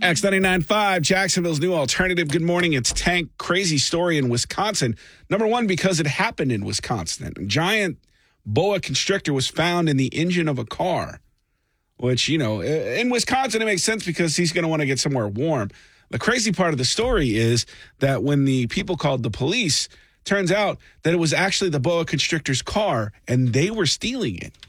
X99.5, Jacksonville's new alternative. Good morning. It's Tank. Crazy story in Wisconsin. Number one, because it happened in Wisconsin. A giant boa constrictor was found in the engine of a car, which, you know, in Wisconsin, it makes sense because he's going to want to get somewhere warm. The crazy part of the story is that when the people called the police, turns out that it was actually the boa constrictor's car, and they were stealing it.